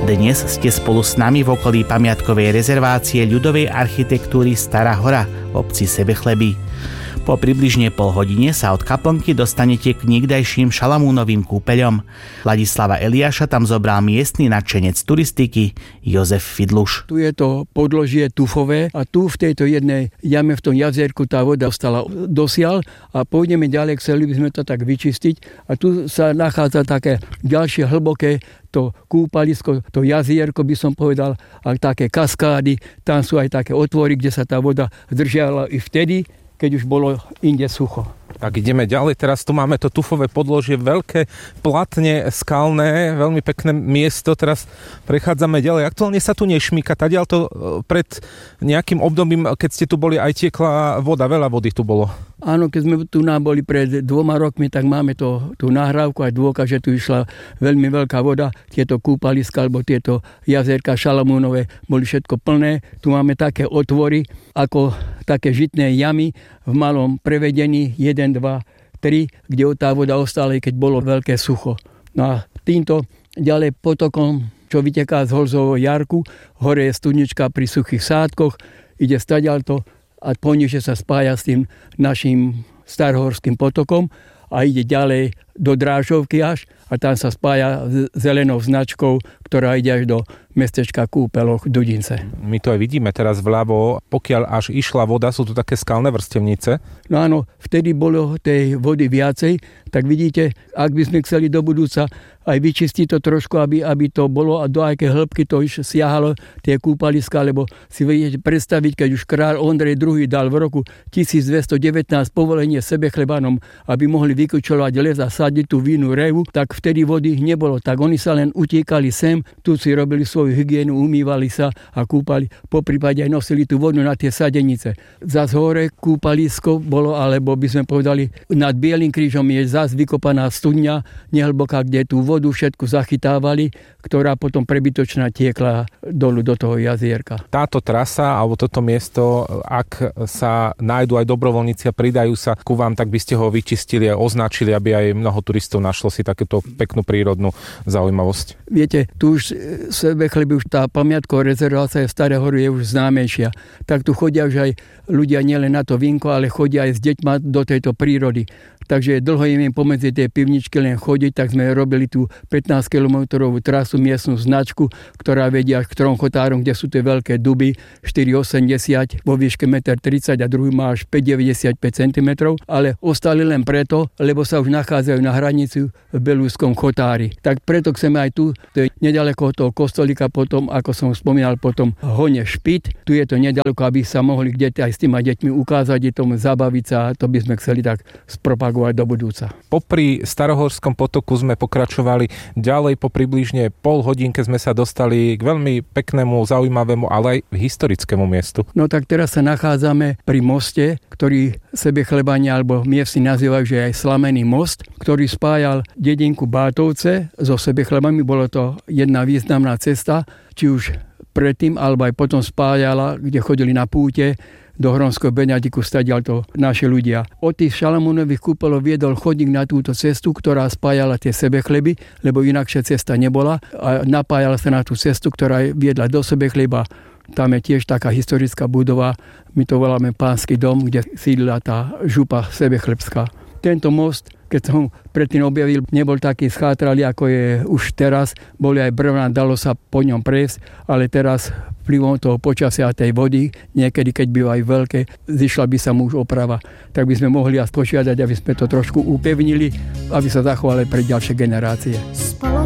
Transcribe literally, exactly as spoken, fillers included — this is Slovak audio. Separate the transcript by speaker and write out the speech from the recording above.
Speaker 1: Dnes ste spolu s nami v okolí pamiatkovej rezervácie ľudovej architektúry Stará hora v obci Sebechleby. Po približne pol hodine sa od kaplnky dostanete k niekdajším Šalamúnovým kúpeľom. Ladislava Eliáša tam zobral miestny nadšenec turistiky Jozef Fidluš.
Speaker 2: Tu je to podložie tufové a tu v tejto jednej jame v tom jazierku tá voda ostala dosiaľ a pôjdeme ďalej, chceli by sme to tak vyčistiť a tu sa nachádza také ďalšie hlboké to kúpalisko, to jazierko by som povedal, a také kaskády, tam sú aj také otvory, kde sa tá voda zdržiala i vtedy, keď už bolo inde sucho.
Speaker 3: Tak ideme ďalej, teraz tu máme to tufové podložie, veľké, platne skalné, veľmi pekné miesto, teraz prechádzame ďalej. Aktuálne sa tu nešmíka, tadiaľ to pred nejakým obdobím, keď ste tu boli, aj tiekla voda, veľa vody tu bolo.
Speaker 2: Áno, keď sme tu boli pred dvoma rokmi, tak máme to, tú nahrávku aj dôkaz, že tu išla veľmi veľká voda. Tieto kúpaliska alebo tieto jazierka Šalamúnové boli všetko plné. Tu máme také otvory, ako také žitné jamy v malom prevedení jeden, dva, tri, kde tá voda ostala, keď bolo veľké sucho. No a týmto ďalej potokom, čo vyteká z Holzovho jarku, hore je studnička pri suchých sádkoch, ide stadiaľto a poniže sa spája s tým našim Starohorským potokom a ide ďalej do Drážovky až a tam sa spája s zelenou značkou, ktorá ide až do mestečka Kúpeloch Dudince.
Speaker 3: My to aj vidíme teraz vľavo, pokiaľ až išla voda, sú tu také skalné vrstevnice.
Speaker 2: No áno, vtedy bolo tej vody viacej, tak vidíte, ak by sme chceli do budúca aj vyčistiť to trošku, aby, aby to bolo a do aké hĺbky to iš siahalo tie kúpaliska, lebo si viete predstaviť, keď už kráľ Ondrej druhý. Dal v roku tisícdvestodevätnásť povolenie Sebechlebanom, aby mohli vykučovať les a sadiť tú vínu revu, tak vtedy vody nebolo, tak oni sa len utiekali sem, tu si robili svoju hygienu, umývali sa a kúpali, poprípade aj nosili tú vodu na tie sadenice. Zas hore kúpalisko bolo, alebo by sme povedali, nad Bielým krížom je zas vykopaná studňa, nehlboká, kde tú vodu všetku zachytávali, ktorá potom prebytočná tiekla dolu do toho jazierka.
Speaker 3: Táto trasa, alebo toto miesto, ak sa nájdu aj dobrovoľníci a pridajú sa ku vám, tak by ste ho vyčistili a označili, aby aj mnoho turistov našlo si takéto peknú prírodnú zaujímavosť.
Speaker 2: Viete, tu už Sebechleby, už tá pamiatková rezervácia v Staré hory je už známejšia. Tak tu chodia už aj ľudia nielen na to vínko, ale chodia aj s deťma do tejto prírody. Takže dlho im pomedzi tie pivničky len chodiť, tak sme robili tú pätnásťkilometrovú trasu, miestnu značku, ktorá vedia k trom chotárom, kde sú tie veľké duby, štyri osemdesiat, vo výške jeden tridsať a druhý má až päť deväťdesiatpäť centimetrov, ale ostali len preto, lebo sa už nachádzajú na hranici v Belúskom chotári. Tak preto chceme aj tu, to je nedaleko toho kostolíka, potom, ako som spomínal, potom Hone Špit, tu je to nedaleko, aby sa mohli kde aj s tými deťmi ukázať, je tomu zabaviť sa, to by sme chceli tak spropagovať do budúca.
Speaker 3: Popri Starohorskom potoku sme pokračovali ďalej, po približne pol hodinke sme sa dostali k veľmi peknému, zaujímavému, ale aj historickému miestu.
Speaker 2: No tak teraz sa nachádzame pri moste, ktorý Sebechlebania alebo miestni nazývajú, že aj Slamený most, ktorý spájal dedinku Bátovce so Sebechlebami. Bolo to jedna významná cesta, či už predtým, alebo aj potom spájala, kde chodili na púte do Hronského Beňadiku, stadiaľ to naši ľudia. Od tých Šalamúnových kúpeľov viedol chodník na túto cestu, ktorá spájala tie Sebechleby, lebo inakšia cesta nebola a napájala sa na tú cestu, ktorá viedla do Sebechleba. Tam je tiež taká historická budova, my to voláme Pánsky dom, kde sídlila tá župa Sebechlebská. Tento most, keď som predtým objavil, nebol taký schátralý, ako je už teraz. Boli aj brvná, dalo sa po ňom prejsť, ale teraz vplyvom toho počasia a tej vody, niekedy, keď býva aj veľké, zišla by sa mu už oprava. Tak by sme mohli aj požiadať, aby sme to trošku upevnili, aby sa zachovali pre ďalšie generácie.